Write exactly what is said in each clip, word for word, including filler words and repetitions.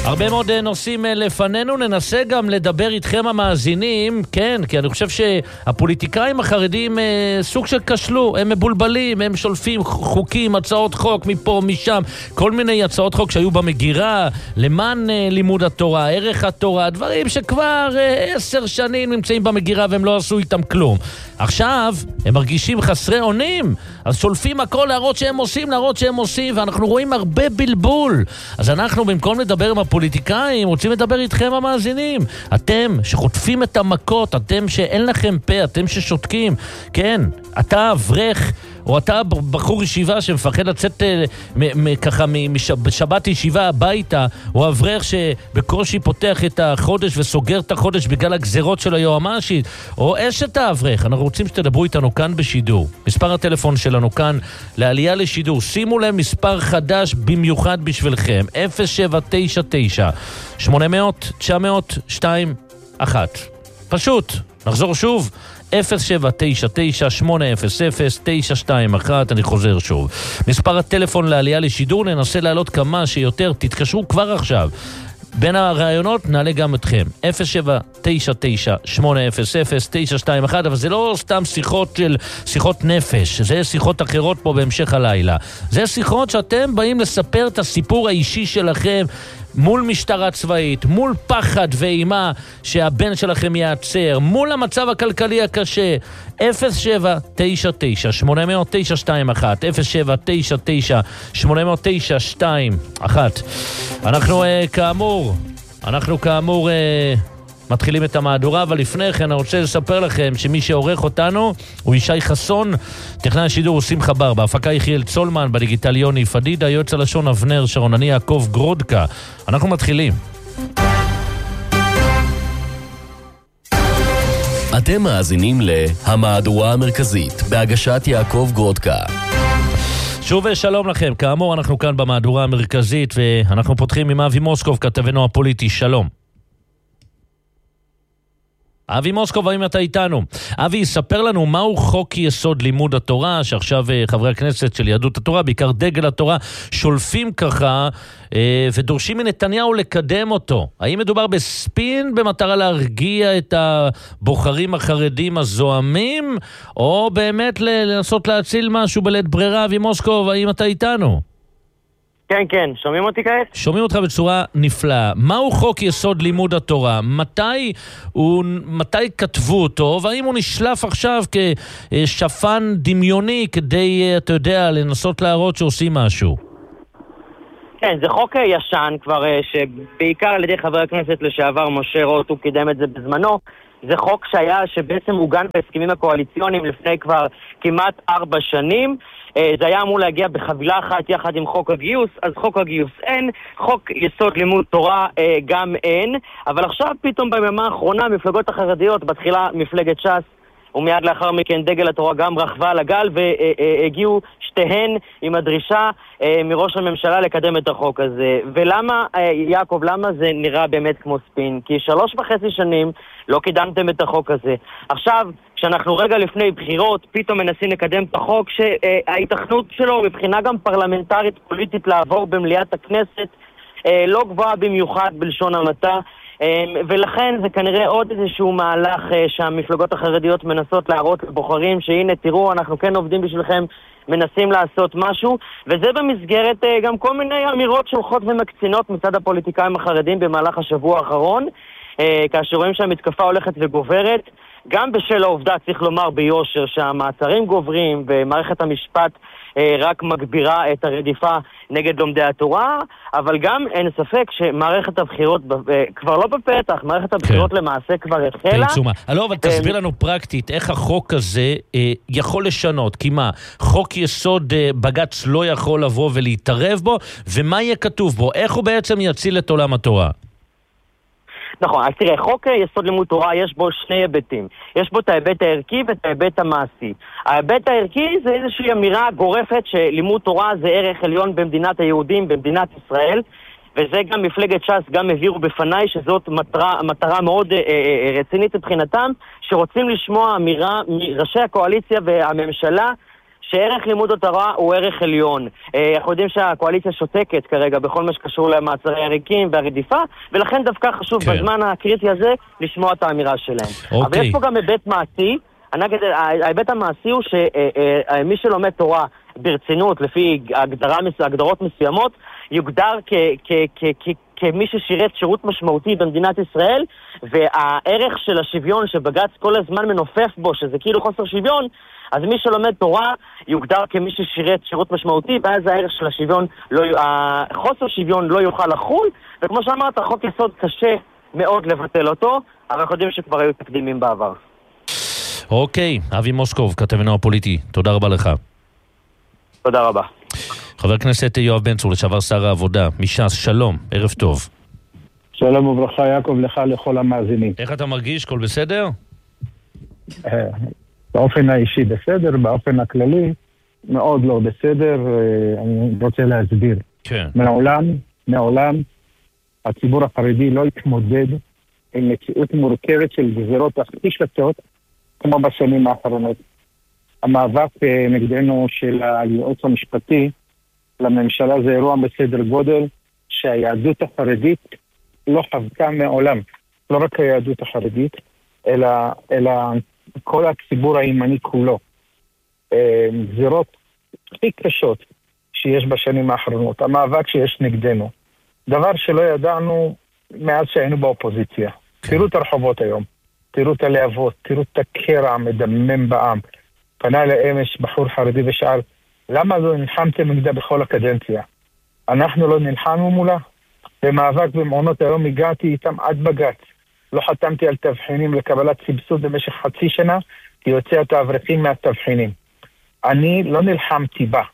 הרבה מאוד נושאים לפנינו, ננסה גם לדבר איתכם המאזינים, כן, כי אני חושב שהפוליטיקאים החרדים סוג של כשלו, הם מבולבלים, הם שולפים חוקים, הצעות חוק מפה, משם, כל מיני הצעות חוק שהיו במגירה, למען לימוד התורה, ערך התורה, דברים שכבר עשר שנים נמצאים במגירה והם לא עשו איתם כלום. עכשיו הם מרגישים חסרי אונים, אז שולפים הכל להראות שהם עושים, להראות שהם עושים, ואנחנו רואים הרבה בלבול. אז אנחנו במקום לדבר עם הפוליטיקאים, רוצים לדבר איתכם המאזינים. אתם שחוטפים את המכות, אתם שאין לכם פה, אתם ששותקים. כן, אתה אברך, או אתה בחור ישיבה שמפחד לצאת מ- מ- ככה בשבת ישיבה הביתה, או אברך שבקושי פותח את החודש וסוגר את החודש בגלל הגזרות של היועמ"שית, או אשת האברך. אנחנו רוצים שתדברו איתנו כאן בשידור. מספר הטלפון שלנו כאן לעלייה לשידור. שימו להם מספר חדש במיוחד בשבילכם. אפס שבע תשע תשע שמונה אפס אפס תשע אפס שתיים אחת. פשוט, נחזור שוב. אפס שבע תשע תשע שמונה אפס אפס תשע שתיים אחת. אני חוזר שוב. מספר הטלפון לעלייה לשידור, ננסה לעלות כמה שיותר, תתקשרו כבר עכשיו. בין הרעיונות נעלה גם אתכם. אפס שבע תשע תשע שמונה אפס אפס תשע שתיים אחת, אבל זה לא סתם שיחות של שיחות נפש, זה שיחות אחרות פה בהמשך הלילה. זה שיחות שאתם באים לספר את הסיפור האישי שלכם מול משטרה צבאית, מול פחד ואימה שהבן שלכם יעצר, מול המצב הכלכלי הקשה. אפס שבע תשע תשע שמונה אפס אפס תשע שתיים אחת, אפס שבע תשע תשע שמונה אפס אפס תשע שתיים אחת. אנחנו uh, כאמור, אנחנו כאמור uh, מתחילים את המהדורה, אבל לפני כן אני רוצה לספר לכם שמי שעורך אותנו הוא ישי חסון, טכנאי השידור הוא שמחה בר, בהפקה יחיאל צולמן, בדיגיטל יוני פדידה, יועץ הלשון אבנר שרון, אני יעקב גרודקה. אנחנו מתחילים. אתם מאזינים להמהדורה המרכזית בהגשת יעקב גרודקה. שוב שלום לכם, כאמור אנחנו כאן במהדורה המרכזית ואנחנו פותחים עם אבי מוסקוב, כתבנו הפוליטי. שלום אבי מוסקוב, האם אתה איתנו? אבי, ספר לנו מהו חוק יסוד לימוד התורה, שעכשיו חברי הכנסת של יהדות התורה, בעיקר דגל התורה, שולפים ככה אה, ודורשים מנתניהו לקדם אותו. האם מדובר בספין במטרה להרגיע את הבוחרים החרדים הזוהמים, או באמת לנסות להציל משהו בלית ברירה? אבי מוסקוב, האם אתה איתנו? כן, כן. שומעים אותי כעת? שומעים אותך בצורה נפלאה. מהו חוק יסוד לימוד התורה? מתי הוא, מתי כתבו אותו? והאם הוא נשלף עכשיו כשפן דמיוני כדי, אתה יודע, לנסות להראות שעושים משהו? כן, זה חוק ישן כבר, שבעיקר על ידי חבר הכנסת לשעבר משה רוט, הוא קידם את זה בזמנו. זה חוק שהיה, שבעצם הוגן בהסכמים הקואליציוניים לפני כבר כמעט ארבע שנים. זה היה אמור להגיע בחבילה אחת יחד עם חוק הגיוס, אז חוק הגיוס אין, חוק יסוד לימוד תורה גם אין, אבל עכשיו פתאום ביממה האחרונה מפלגות החרדיות, בתחילה מפלגת ש"ס, ומיד לאחר מכן דגל התורה גם רכבה על הגל, והגיעו שתיהן עם הדרישה מראש הממשלה לקדם את החוק הזה. ולמה, יעקב, למה זה נראה באמת כמו ספין? כי שלוש וחצי שנים לא קידמתם את החוק הזה. עכשיו, כשאנחנו רגע לפני בחירות, פתאום מנסים לקדם את החוק שההיתכנות שלו מבחינה גם פרלמנטרית פוליטית לעבור במליאת הכנסת לא גבוהה במיוחד בלשון המעטה, ולכן זה כנראה עוד איזשהו מהלך שהמפלגות החרדיות מנסות להראות לבוחרים שהנה תראו אנחנו כן עובדים בשבילכם, מנסים לעשות משהו, וזה במסגרת גם כל מיני אמירות שולחות ומקצינות מצד הפוליטיקאים החרדים במהלך השבוע האחרון, כאשר רואים שהמתקפה הולכת וגוברת, גם בשל העובדה, צריך לומר ביושר, שהמעצרים גוברים ומערכת המשפט רק מגבירה את הרדיפה נגד לומדי התורה, אבל גם אין ספק שמערכת הבחירות כבר לא בפתח, מערכת הבחירות למעשה כבר החלה. לא, אבל תסביר לנו פרקטית איך החוק הזה יכול לשנות, כי מה, חוק יסוד בג"ץ לא יכול לבוא ולהתערב בו, ומה יהיה כתוב בו, איך הוא בעצם יציל את עולם התורה? נכון, אז תראה, חוק יסוד לימוד תורה יש בו שני היבטים. יש בו את ההיבט הערכי ואת ההיבט המעשי. ההיבט הערכי זה איזושהי אמירה גורפת שלימוד תורה זה ערך עליון במדינת היהודים, במדינת ישראל, וזה גם מפלגת ש"ס גם הביאו בפניי שזאת מטרה, מטרה מאוד אה, אה, רצינית מבחינתם, שרוצים לשמוע אמירה מראשי הקואליציה והממשלה, שערך לימוד התורה הוא ערך עליון. אנחנו יודעים שהקואליציה שותקת כרגע בכל מה שקשור למעצרי עריקים והרדיפה, ולכן דווקא חשוב כן. בזמן הקריטי הזה לשמוע את האמירה שלהם. אוקיי. אבל יש פה גם היבט מעשי. ההיבט המעשי הוא שמי שלומד תורה ברצינות לפי הגדרה, הגדרות מסוימות יוגדר כ, כ, כ, כ, כמי ששירת שירות משמעותי במדינת ישראל, והערך של השוויון שבג"ץ כל הזמן מנופף בו, שזה כאילו חוסר שוויון, אז מי שלומד תורה יוגדר כמי ששירת שירות משמעותי, ואז הערך של השוויון, לא, החוסר שוויון לא יוכל לחול, וכמו שאמרת, חוק יסוד קשה מאוד לבטל אותו, אבל אנחנו יודעים שכבר היו תקדימים בעבר. אוקיי, אבי מוסקוב, כתבנו הפוליטי, תודה רבה לך. תודה רבה. חבר הכנסת יואב בן צור, לשעבר שר העבודה, מש"ס, שלום, ערב טוב. שלום וברכה יעקב לך לכל המאזינים. איך אתה מרגיש? כל בסדר? באופן האישי בסדר, באופן הכללי מאוד לא בסדר, אני רוצה להסביר. כן. מעולם, מעולם הציבור החרדי לא התמודד עם מציאות מורכבת של גזירות הכי קשות כמו בשנים האחרונות. המאבק נגדנו של הייעוץ המשפטי לממשלה זה אירוע בסדר גודל שהיהדות החרדית לא חוותה מעולם. לא רק היהדות החרדית, אלא, אלא כל הציבור הימני כולו. גזירות הכי קשות שיש בשנים האחרונות. המאבק שיש נגדנו. דבר שלא ידענו מאז שהיינו באופוזיציה. תראו את הרחובות היום. תראו את הלהבות, תראו את הקרע המדמם בעם. פנה לאמש בחור חרדי ושאל, למה לא נלחמתם נגדה בכל הקדנציה? אנחנו לא נלחמנו מולה. במאבק במעונות היום הגעתי איתם עד בג"ץ. לא חתמתי על תבחינים לקבלת סבסוד במשך חצי שנה, כי יוצא את האברכים מהתבחינים. אני לא נלחמתי בה.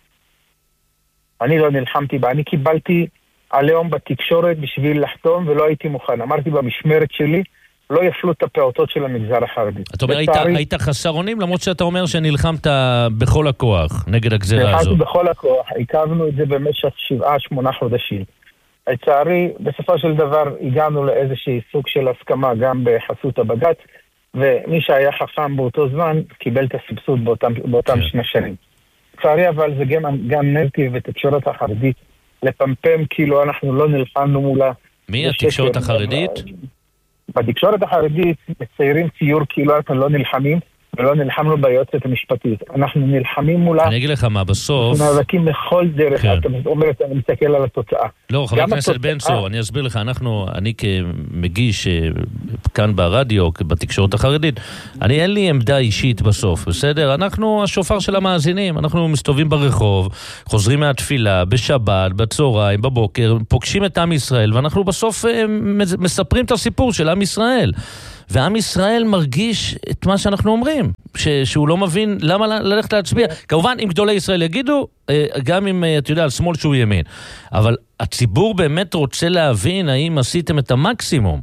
אני לא נלחמתי בה. אני קיבלתי עליהם בתקשורת בשביל לחתום ולא הייתי מוכן. אמרתי במשמרת שלי, לא יפלו את הפעוטות של המגזר החרדי. אתה אומר, היית חסר אונים, למרות שאתה אומר שנלחמת בכל הכוח נגד הגזירה הזו. נלחמתי בכל הכוח, עיכבנו את זה במשך שבעה, שמונה חודשים. לצערי, בסופו של דבר הגענו לאיזושהי סוג של הסכמה גם בחסות הבג"ץ, ומי שהיה חכם באותו זמן קיבל את הסבסוד באותם, באותם כן. שני שנים. לצערי אבל זה גם, גם נרטיב בתקשורת החרדית, לפמפם כאילו אנחנו לא נלחמנו מולה. מי התקשורת החרדית? בתקשורת החרדית מציירים ציור כאילו אנחנו לא נלחמים, ולא נלחמנו ביועצת המשפטית. אנחנו נלחמים מולה. אני אגיד לך מה, בסוף... אנחנו נאבקים בכל דרך. אתה אומר, אתה מסתכל על התוצאה. לא, חבר הכנסת בן צור, אני אסביר לך, אנחנו, אני כמגיש כאן ברדיו, בתקשורת החרדית, אני אין לי עמדה אישית בסוף, בסדר? אנחנו השופר של המאזינים, אנחנו מסתובבים ברחוב, חוזרים מהתפילה, בשבת, בצהריים, בבוקר, פוגשים את עם ישראל, ואנחנו בסוף מספרים את הסיפור של עם ישראל. ועם ישראל מרגיש את מה שאנחנו אומרים, ש- שהוא לא מבין למה ל- ללכת להצביע. כמובן, אם גדולי ישראל יגידו, גם אם, אתה יודע, על שמאל שהוא ימין. אבל הציבור באמת רוצה להבין האם עשיתם את המקסימום.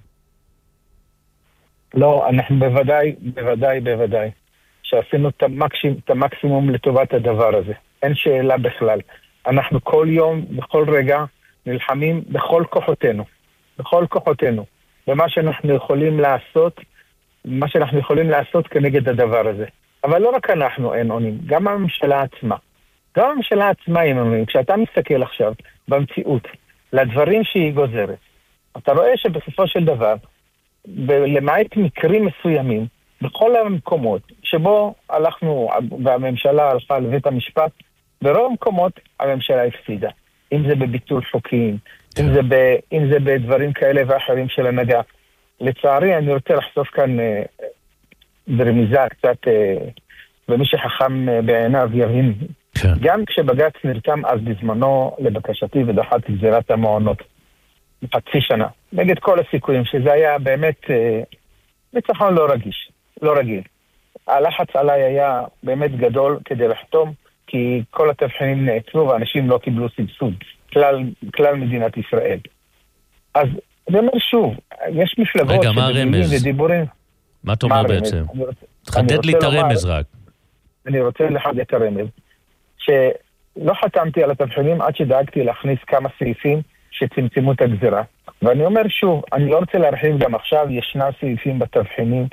לא, אנחנו בוודאי, בוודאי, בוודאי, שעשינו את המקסימום, את המקסימום לטובת הדבר הזה. אין שאלה בכלל. אנחנו כל יום, בכל רגע, נלחמים בכל כוחותינו. בכל כוחותינו. ומה שאנחנו יכולים לעשות, מה שאנחנו יכולים לעשות כנגד הדבר הזה. אבל לא רק אנחנו אין עונים, גם הממשלה עצמה. גם הממשלה עצמה אין עונים. כשאתה מסתכל עכשיו במציאות לדברים שהיא גוזרת, אתה רואה שבסופו של דבר, למעט מקרים מסוימים, בכל המקומות שבו הלכנו, והממשלה הלכה לבית המשפט, ברוב המקומות הממשלה הפסידה. אם זה בביטול חוקיים, אם זה, ב, אם זה בדברים כאלה ואחרים של הנהגה. לצערי, אני רוצה לחשוף כאן אה, ברמיזה קצת, אה, ומי שחכם אה, בעיניו יבין. כן. גם כשבג"ץ נרתם אז בזמנו לבקשתי ודחת גזירת המעונות, חצי שנה, נגד כל הסיכויים, שזה היה באמת אה, ניצחון לא רגיש, לא רגיל. הלחץ עליי היה באמת גדול כדי לחתום, כי כל התבחינים נעצרו ואנשים לא קיבלו סבסוד. כלל, כלל מדינת ישראל. אז זה אומר שוב, יש מפלגות רגע, מה הרמז? ודיבורים. מה אתה אומר בעצם? תחדד לי את הרמז רק. אני רוצה לחדד את הרמז. שלא חתמתי על התבחינים עד שדאגתי להכניס כמה סעיפים שצמצמו את הגזירה. ואני אומר שוב, אני לא רוצה להרחיב גם עכשיו, ישנה סעיפים בתבחינים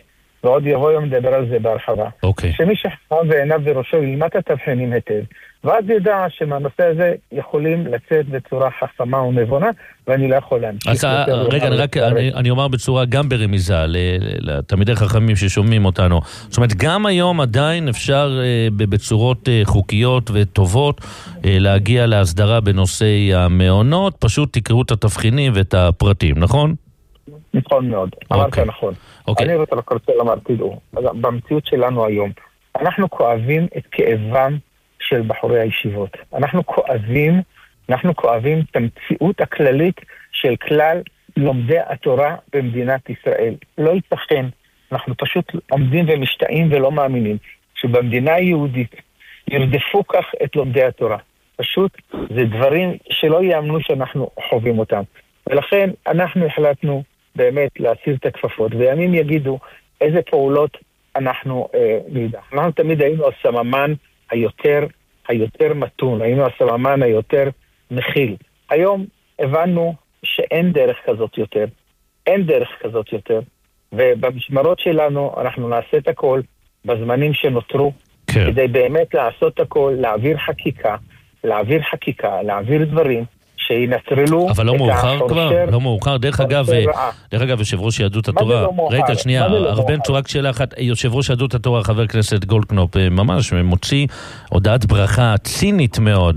ועוד יבוא יום לדבר על זה בהרחבה. אוקיי. שמי שחכם ועיניו וראשו ילמד את התבחינים היטב, ואז ידע שמהנושא הזה יכולים לצאת בצורה חכמה ונבונה, ואני לא יכול להמשיך. אז רגע, אני רק, אני, אני אומר בצורה גם ברמיזה, לתלמידי חכמים ששומעים אותנו. זאת אומרת, גם היום עדיין אפשר בצורות חוקיות וטובות להגיע להסדרה בנושאי המעונות, פשוט תקראו את התבחינים ואת הפרטים, נכון? נכון מאוד, אמרת נכון. אני רוצה לומר, תדעו, במציאות שלנו היום, אנחנו כואבים את כאבם של בחורי הישיבות. אנחנו כואבים, אנחנו כואבים את המציאות הכללית של כלל לומדי התורה במדינת ישראל. לא ייתכן, אנחנו פשוט עומדים ומשתאים ולא מאמינים, שבמדינה היהודית ירדפו כך את לומדי התורה. פשוט זה דברים שלא יאמנו שאנחנו חווים אותם. ולכן אנחנו החלטנו באמת להסיר את הכפפות, וימים יגידו איזה פעולות אנחנו אה, נדע. אנחנו תמיד היינו הסממן היותר, היותר מתון, היינו הסממן היותר מכיל. היום הבנו שאין דרך כזאת יותר, אין דרך כזאת יותר, ובמשמרות שלנו אנחנו נעשה את הכל בזמנים שנותרו, כן. כדי באמת לעשות הכל, להעביר חקיקה, להעביר חקיקה, להעביר דברים, שינטרלו אבל לא מאוחר כבר, לא מאוחר. דרך אגב, דרך אגב, יושב ראש יהדות התורה, רגע, שנייה, הרבה בן רק שאלה אחת, יושב ראש יהדות התורה, חבר הכנסת גולדקנופ, ממש מוציא הודעת ברכה צינית מאוד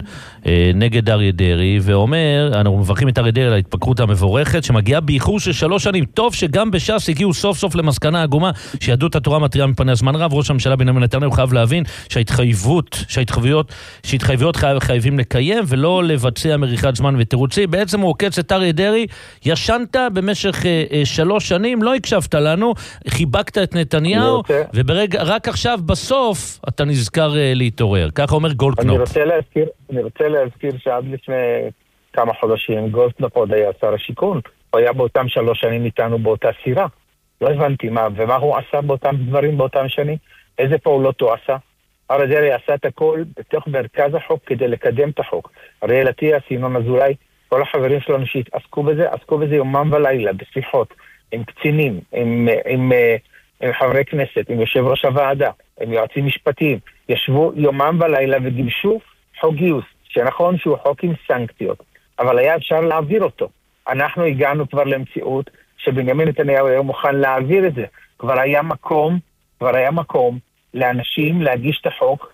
נגד אריה דרעי, ואומר, אנחנו מברכים את אריה דרעי על ההתפקרות המבורכת, שמגיעה באיחור של שלוש שנים. טוב שגם בש"ס הגיעו סוף סוף למסקנה עגומה, שיהדות התורה מתריעה מפני הזמן רב. ראש הממשלה בנימין נתניהו חייב להבין שההתחייבות, שההתחייבויות, שההתחייבויות חייבים לקיים, ולא לבצע מריחת זמן ותירוצי. בעצם הוא עוקץ את אריה דרעי, ישנת במשך אה, אה, שלוש שנים, לא הקשבת לנו, חיבקת את נתניהו, וברגע, רק עכשיו בסוף אתה נזכר אה, להתעורר. ככה אומר גולדקנופ. אני רוצה להזכיר, אני רוצה להזכיר שעד לפני כמה חודשים גולדקנופ עוד היה שר השיכון, הוא היה באותם שלוש שנים איתנו באותה סירה. לא הבנתי מה, ומה הוא עשה באותם דברים באותם שנים, איזה פעולות הוא עשה. אריה דרעי עשה את הכל בתוך מרכז החוק כדי לקדם את החוק. אריאל אטיאס, ינון אזולאי, כל החברים שלנו שהתעסקו בזה, עסקו בזה יומם ולילה, בשיחות, עם קצינים, עם, עם, עם חברי כנסת, עם יושב ראש הוועדה, עם יועצים משפטיים, ישבו יומם ולילה וגיבשו חוק גיוס, שנכון שהוא חוק עם סנקציות, אבל היה אפשר להעביר אותו. אנחנו הגענו כבר למציאות שבנימין נתניהו היה מוכן להעביר את זה. כבר היה מקום, כבר היה מקום לאנשים להגיש את החוק,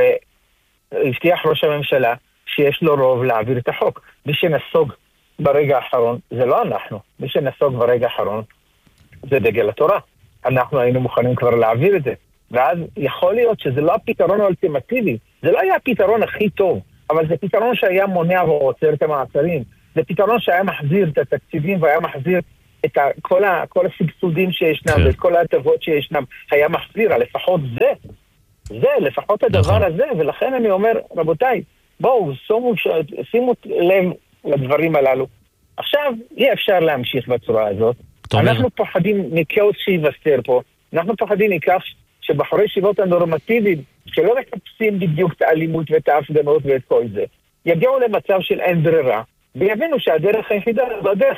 והבטיח ראש הממשלה שיש לו רוב להעביר את החוק. מי שנסוג ברגע האחרון, זה לא אנחנו. מי שנסוג ברגע האחרון, זה דגל התורה. אנחנו היינו מוכנים כבר להעביר את זה. ואז יכול להיות שזה לא הפתרון האולטימטיבי, זה לא היה הפתרון הכי טוב, אבל זה פתרון שהיה מונע ועוצר את המעצרים. זה פתרון שהיה מחזיר את התקציבים והיה מחזיר את כל, ה, כל הסבסודים שישנם ואת כל ההטבות שישנם, היה מחזיר, לפחות זה, זה, לפחות הדבר הזה, ולכן אני אומר, רבותיי, בואו, שימו, שימו לב לדברים הללו. עכשיו, אי אפשר להמשיך בצורה הזאת. אנחנו פוחדים מכאוס שיבסתר פה, אנחנו פוחדים מכך שבחורי ישיבות הנורמטיביים, שלא מחפשים בדיוק את האלימות ואת ההפגנות ואת כל זה, יגיעו למצב של אין ברירה, ויבינו שהדרך היחידה זו הדרך.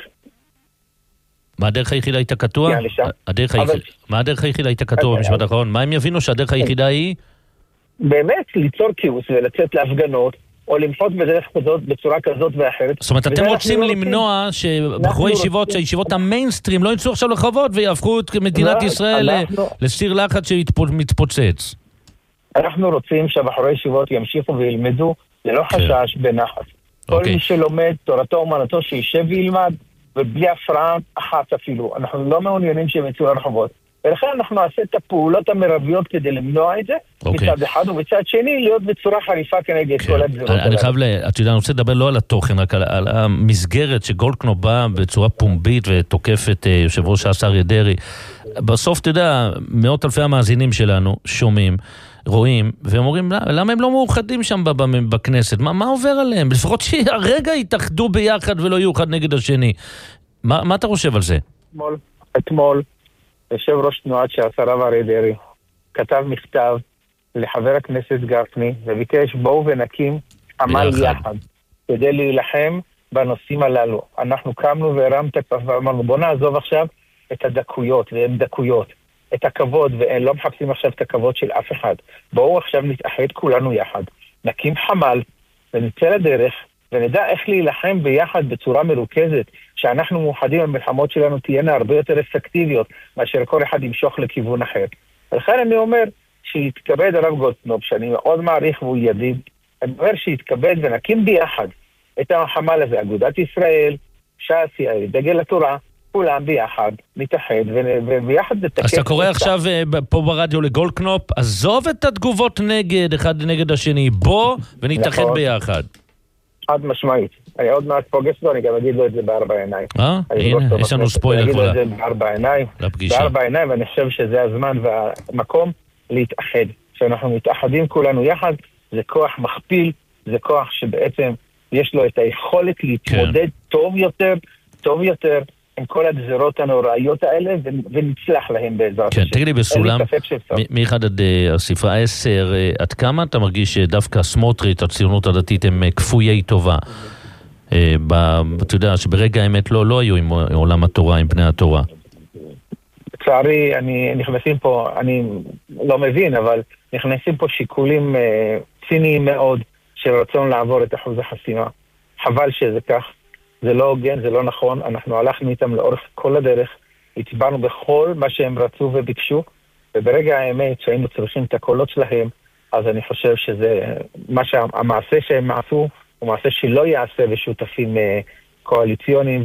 מה הדרך היחידה הייתה קטוע? מה הדרך היחידה הייתה קטוע במשפט האחרון? מה הם יבינו שהדרך היחידה היא? באמת, ליצור כאוס ולצאת להפגנות, או למחות בדרך כזאת, בצורה כזאת ואחרת. זאת אומרת, אתם רוצים למנוע שבחורי ישיבות, שהישיבות המיינסטרים לא יצאו עכשיו לחוות ויהפכו את מדינת ישראל לסיר לחץ שמתפוצץ. אנחנו רוצים שהבחורי ישיבות ימשיכו וילמדו ללא חשש בנחת. כל מי שלומד תורתו אומנותו שישב וילמד, ובלי הפרעה אחת אפילו. אנחנו לא מעוניינים שהם יצאו לרחובות. ולכן אנחנו נעשה את הפעולות המרביות כדי למנוע את זה, מצד אחד, ובצד שני להיות בצורה חריפה כנגד כל הגזירות. אני חייב, את יודעת, אני רוצה לדבר לא על התוכן, רק על המסגרת שגולדקנופ בא בצורה פומבית ותוקף את יושב ראש ש"ס אריה דרעי. בסוף, אתה יודע, מאות אלפי המאזינים שלנו שומעים, רואים, והם אומרים, למה הם לא מאוחדים שם בכנסת? מה, מה עובר עליהם? לפחות שהרגע יתאחדו ביחד ולא יהיו אחד נגד השני. מה, מה אתה חושב על זה? אתמול, אתמול, יושב ראש תנועת ש"ס הרב אריה דרעי כתב מכתב לחבר הכנסת גפני וביקש בואו ונקים עמל יחד כדי להילחם בנושאים הללו. אנחנו קמנו והרמת ואמרנו בוא נעזוב עכשיו את הדקויות, והן דקויות. את הכבוד, ולא מחפשים עכשיו את הכבוד של אף אחד. בואו עכשיו נתאחד כולנו יחד, נקים חמ"ל, ונצא לדרך, ונדע איך להילחם ביחד בצורה מרוכזת, שאנחנו מאוחדים, המלחמות שלנו תהיינה הרבה יותר אפקטיביות, מאשר כל אחד ימשוך לכיוון אחר. ולכן אני אומר, שיתכבד הרב גולדקנופ, שאני מאוד מעריך והוא ידיד, אני אומר שיתכבד ונקים ביחד את החמ"ל הזה, אגודת ישראל, ש"ס, דגל התורה, כולם ביחד, נתאחד, וביחד נתקן. אז אתה קורא עכשיו פה ברדיו לגולדקנופ, עזוב את התגובות נגד, אחד נגד השני, בוא ונתאחד ביחד. חד משמעית. אני עוד מעט פוגש לו, אני גם אגיד לו את זה בארבע עיניים. אה? הנה, יש לנו ספוילר. אני אגיד לו את זה בארבע עיניים. בארבע עיניים, ואני חושב שזה הזמן והמקום להתאחד. כשאנחנו מתאחדים כולנו יחד, זה כוח מכפיל, זה כוח שבעצם יש לו את היכולת להתמודד טוב יותר, טוב יותר, עם כל הגזרות הנוראיות האלה, ונצלח להם בעזרת השם. כן, תגיד לי בסולם, מאחד עד הספרה עשר, עד כמה אתה מרגיש שדווקא סמוטריץ', הציונות הדתית, הם כפויי טובה? אתה יודע, שברגע האמת לא היו עם עולם התורה, עם בני התורה. לצערי, אני נכנסים פה, אני לא מבין, אבל נכנסים פה שיקולים ציניים מאוד, של רצון לעבור את אחוז החסימה. חבל שזה כך. זה לא הוגן, זה לא נכון, אנחנו הלכנו איתם לאורך כל הדרך, הצבענו בכל מה שהם רצו וביקשו, וברגע האמת שהיינו צריכים את הקולות שלהם, אז אני חושב שזה, מה שהמעשה שהם עשו, הוא מעשה שלא יעשה בשותפים קואליציוניים,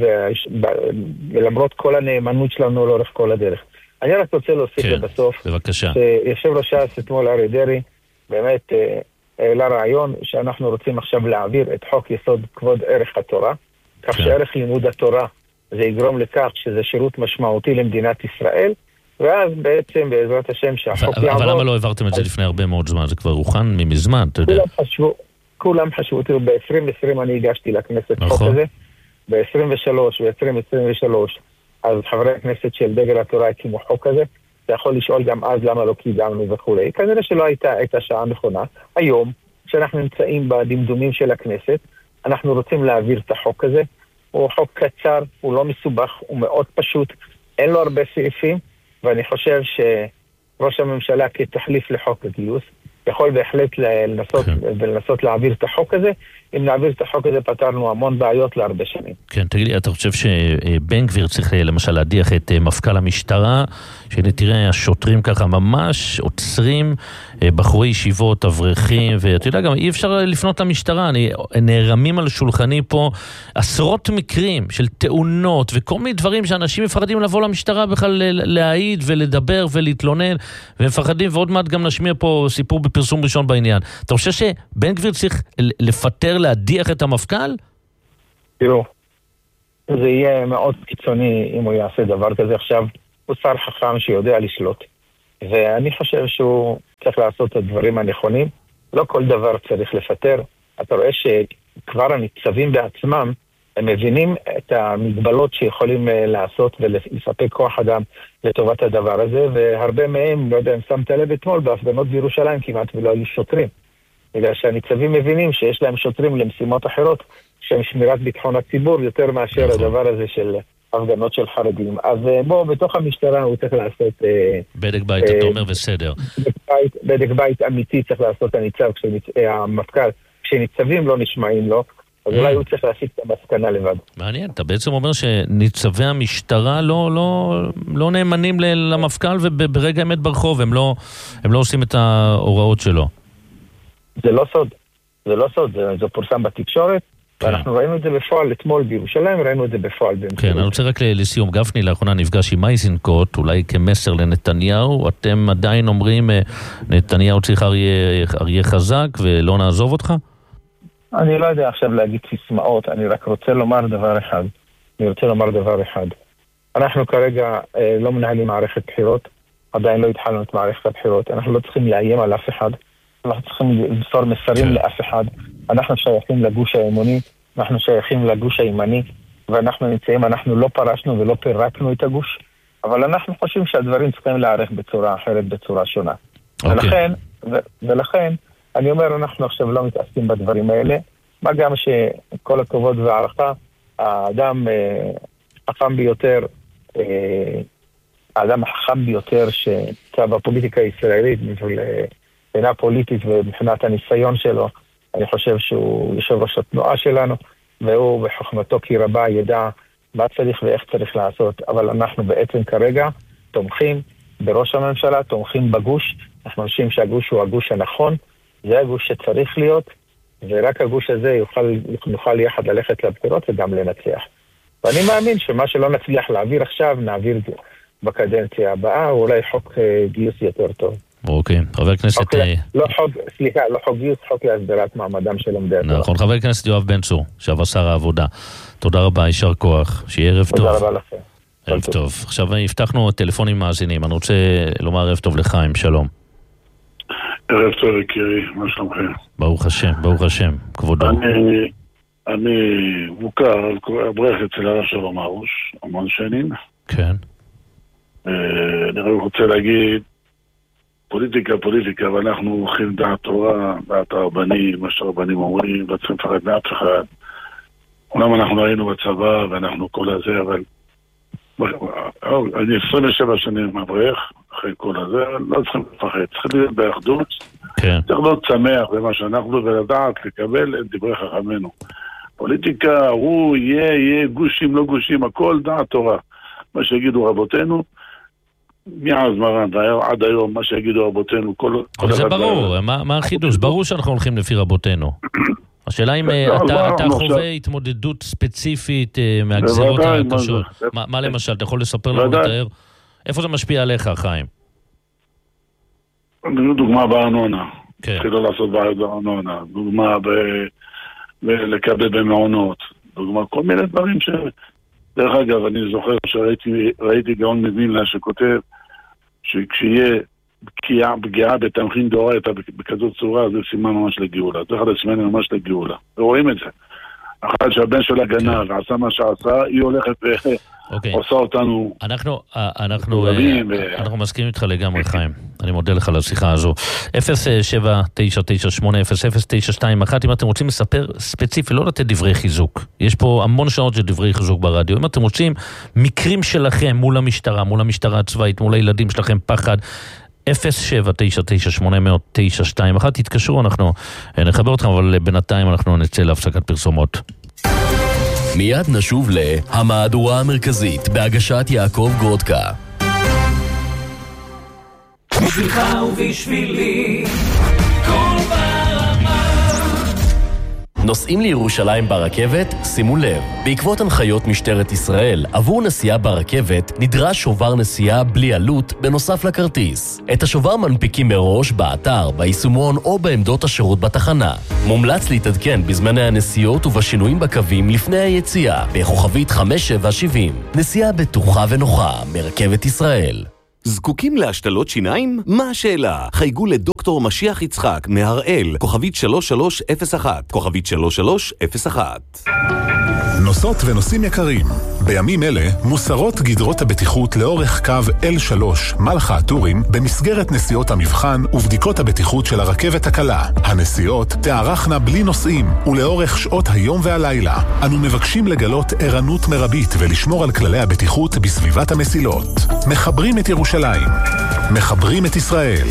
ולמרות כל הנאמנות שלנו לאורך כל הדרך. אני רק רוצה להוסיף לבסוף, שיושב ראש ש"ס אתמול אריה דרעי, באמת העלה רעיון שאנחנו רוצים עכשיו להעביר את חוק יסוד כבוד ערך התורה, כך שערך לימוד התורה זה יגרום לכך שזה שירות משמעותי למדינת ישראל, ואז בעצם בעזרת השם שהחוק יעבור... אבל למה לא העברתם את זה לפני הרבה מאוד זמן? זה כבר הוכן ממזמן, אתה יודע. כולם חשבו, כולם חשבו, תראו, ב-עשרים עשרים אני הגשתי לכנסת חוק הזה, ב-עשרים ושלוש ו-עשרים עשרים ושלוש, אז חברי הכנסת של דגל התורה הקימו חוק הזה, אתה יכול לשאול גם אז למה לא קידמנו וכו'. כנראה שלא הייתה את השעה הנכונה. היום, כשאנחנו נמצאים בדמדומים של הכנסת, אנחנו רוצים להעביר את החוק הזה. הוא חוק קצר, הוא לא מסובך, הוא מאוד פשוט, אין לו הרבה סעיפים, ואני חושב שראש הממשלה כתחליף לחוק הגיוס, יכול בהחלט לנסות, ולנסות להעביר את החוק הזה. אם נעביר את החוק הזה פתרנו המון בעיות להרבה שנים. כן, תגיד לי, אתה חושב שבן גביר צריך למשל להדיח את מפכ"ל המשטרה, שתראה, השוטרים ככה ממש עוצרים בחורי ישיבות, אברכים, ואתה יודע גם, אי אפשר לפנות למשטרה, אני, נערמים על שולחני פה עשרות מקרים של תאונות, וכל מיני דברים שאנשים מפחדים לבוא למשטרה בכלל להעיד ולדבר ולהתלונן, ומפחדים, ועוד מעט גם נשמיע פה סיפור בפרסום ראשון בעניין. אתה חושב שבן גביר צריך לפטר, להדיח את המפכ"ל? תראו, זה יהיה מאוד קיצוני אם הוא יעשה דבר כזה. עכשיו, הוא שר חכם שיודע לשלוט, ואני חושב שהוא צריך לעשות את הדברים הנכונים. לא כל דבר צריך לפטר. אתה רואה שכבר הניצבים בעצמם, הם מבינים את המגבלות שיכולים לעשות ולספק כוח אדם לטובת הדבר הזה, והרבה מהם, לא יודע אם שמת לב אתמול, בהפגנות בירושלים כמעט ולא היו שוטרים. בגלל שהניצבים מבינים שיש להם שוטרים למשימות אחרות, שהם שמירת ביטחון הציבור יותר מאשר הדבר הזה של הפגנות של חרדים. אז בוא, בתוך המשטרה הוא צריך לעשות... בדק בית, אתה אומר, וסדר. בדק בית אמיתי צריך לעשות הניצב, המפכ"ל, כשניצבים לא נשמעים לו, אז אולי הוא צריך להסיק את המסקנה לבד. מעניין, אתה בעצם אומר שניצבי המשטרה לא, לא, לא נאמנים למפכ"ל, וברגע האמת ברחוב הם לא, הם לא עושים את ההוראות שלו. זה לא סוד, זה לא סוד, זה, זה פורסם בתקשורת, כן. ואנחנו ראינו את זה בפועל אתמול בירושלים, ראינו את זה בפועל. כן, אני רוצה רק לסיום, גפני לאחרונה נפגש עם אייזנקוט, אולי כמסר לנתניהו, אתם עדיין אומרים, נתניהו צריך אריה, אריה חזק ולא נעזוב אותך? אני לא יודע עכשיו להגיד סיסמאות, אני רק רוצה לומר דבר אחד, אני רוצה לומר דבר אחד. אנחנו כרגע אה, לא מנהלים מערכת בחירות, עדיין לא התחלנו את מערכת הבחירות, אנחנו לא צריכים לאיים על אף אחד, אנחנו צריכים למסור מסרים לאף אחד. אנחנו שייכים לגוש הימני, אנחנו שייכים לגוש הימני, ואנחנו נמצאים, אנחנו לא פרשנו ולא פירקנו את הגוש, אבל אנחנו חושבים שהדברים צריכים להערך בצורה אחרת, בצורה שונה. Okay. ולכן, ו- ולכן, אני אומר, אנחנו עכשיו לא מתעסקים בדברים האלה, מה גם שכל הכבוד והערכה, האדם אה, חכם ביותר, אה, האדם החכם ביותר שנמצא בפוליטיקה הישראלית, מבחינה פוליטית ומבחינת הניסיון שלו. אני חושב שהוא יושב ראש התנועה שלנו, והוא בחוכמתו כי רבה ידע מה צריך ואיך צריך לעשות. אבל אנחנו בעצם כרגע תומכים בראש הממשלה, תומכים בגוש. אנחנו חושבים שהגוש הוא הגוש הנכון, זה הגוש שצריך להיות, ורק הגוש הזה יוכל, יוכל יחד ללכת לבחירות וגם לנצח. ואני מאמין שמה שלא נצליח להעביר עכשיו, נעביר בקדנציה הבאה, או אולי חוק גיוס יותר טוב. אוקיי, חבר הכנסת... לא חוק, סליחה, לא חוק גיוס, חוק להסדרת מעמדם של לומדי התורה. נכון, חבר הכנסת יואב בן צור, שעבר שר העבודה. תודה רבה, יישר כוח, שיהיה ערב טוב. תודה רבה לכם. ערב טוב. עכשיו הבטחנו טלפונים מאזינים, אני רוצה לומר ערב טוב לחיים, שלום. ערב טוב יקירי, מה שלומכם? ברוך השם, ברוך השם, כבודו. אני, אני מוכר על אברך אצל הרב שלום הרוש, המון שנים. כן. אני רק רוצה להגיד, פוליטיקה, פוליטיקה, ואנחנו הולכים דעת תורה, דעת הרבנים, מה שהרבנים אומרים, לא צריכים לפחד מאף אחד. אומנם אנחנו ראינו בצבא, ואנחנו כל הזה, אבל... אני עשרים ושבע שנים מברך, אחרי כל הזה, לא צריכים לפחד, צריכים להיות באחדות, כן. צריך להיות שמח במה שאנחנו, ולדעת לקבל את דברי חכמנו. פוליטיקה, הוא יהיה, יהיה גושים, לא גושים, הכל דעת תורה. מה שיגידו רבותינו, מאז מרן, עד היום, מה שיגידו רבותינו, כל... אבל זה ברור, מה החידוש? ברור שאנחנו הולכים לפי רבותינו. השאלה אם אתה חווה התמודדות ספציפית מהגזרות הקשות. מה למשל? אתה יכול לספר לנו לתאר? איפה זה משפיע עליך, חיים? דוגמה בארנונה. התחילו לעשות בעיות בארנונה. דוגמה לקבל במעונות. דוגמה, כל מיני דברים ש... דרך אגב, אני זוכר שראיתי גאון מווילנה שכותב שכשיהיה פגיעה בתמכין דאורייתא בכזאת צורה, זה סימן ממש לגאולה. זה אחד הסימנים ממש לגאולה. ורואים את זה. אחת שהבן שלה גנב ועשה מה שעשה, היא הולכת ועושה אותנו... אנחנו מסכימים איתך לגמרי, חיים. אני מודה לך על השיחה הזו. אפס שבע תשע תשע שמונה אפס אפס תשע שתיים אחת, אם אתם רוצים לספר ספציפי, לא לתת דברי חיזוק. יש פה המון שעות של דברי חיזוק ברדיו. אם אתם רוצים מקרים שלכם מול המשטרה, מול המשטרה הצבאית, מול הילדים שלכם, פחד, אפס שבע תשע תשע שמונה תשע שתיים אחת, תתקשרו, אנחנו נחבר אתכם, אבל בינתיים אנחנו נצא להפסקת פרסומות. מיד נשוב להמהדורה המרכזית בהגשת יעקב גרודקה. בשבילך ובשבילי כל ברמה. נוסעים לירושלים ברכבת? שימו לב, בעקבות הנחיות משטרת ישראל, עבור נסיעה ברכבת נדרש שובר נסיעה בלי עלות בנוסף לכרטיס. את השובר מנפיקים מראש באתר, ביישומון או בעמדות השירות בתחנה. מומלץ להתעדכן בזמני הנסיעות ובשינויים בקווים לפני היציאה, בכוכבית חמש שבע שבעים. נסיעה בטוחה ונוחה מרכבת ישראל. זקוקים להשתלות שיניים? מה השאלה? חייגו לדוקטור משיח יצחק מהראל, כוכבית שלוש שלוש אפס אחת, כוכבית שלוש שלוש אפס אחת. נוסעות ונוסעים יקרים, בימים אלה מוסרות גדרות הבטיחות לאורך קו אל שלוש מלחה הטורים במסגרת נסיעות המבחן ובדיקות הבטיחות של הרכבת הקלה. הנסיעות תארכנה בלי נוסעים ולאורך שעות היום והלילה. אנו מבקשים לגלות ערנות מרבית ולשמור על כללי הבטיחות בסביבת המסילות. מחברים את ירושלים, מחברים את ישראל.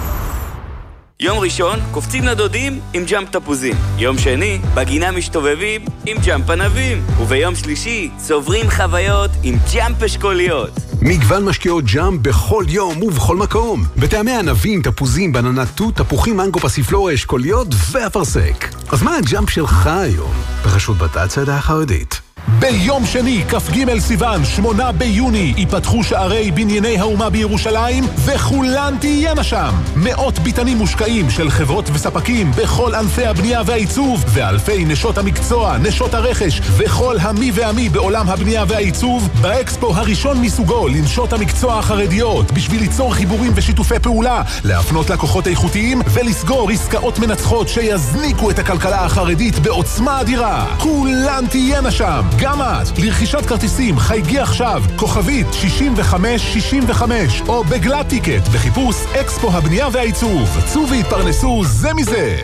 יום ראשון, קופצים לדודים עם ג'אמפ תפוזים. יום שני, בגינה משתובבים עם ג'אמפ ענבים. וביום שלישי, צוברים חוויות עם ג'אמפ אשכוליות. מגוון משקיעות ג'אמפ בכל יום ובכל מקום. בטעמי ענבים, תפוזים, בננה תות, תפוחים, מנגו, פסיפלורה, אשכוליות ואפרסק. אז מה הג'אמפ שלך היום? בחשות בתת צעדה החרדית. ביום שני, כ"ג סיוון, שמונה ביוני, ייפתחו שערי בנייני האומה בירושלים, וכולן תהיינה שם. מאות ביטנים מושקעים של חברות וספקים בכל ענפי הבנייה והעיצוב, ואלפי נשות המקצוע, נשות הרכש, וכל המי והמי בעולם הבנייה והעיצוב, באקספו הראשון מסוגו לנשות המקצוע החרדיות, בשביל ליצור חיבורים ושיתופי פעולה, להפנות לקוחות איכותיים, ולסגור עסקאות מנצחות שיזניקו את הכלכלה החרדית בעוצמה אדירה. כולן תהיינה שם. גם את, לרכישת כרטיסים, חייגי עכשיו, כוכבית שישים וחמש שישים וחמש, או בגלת טיקט, בחיפוש אקספו הבנייה והעיצוב. צאו והתפרנסו זה מזה.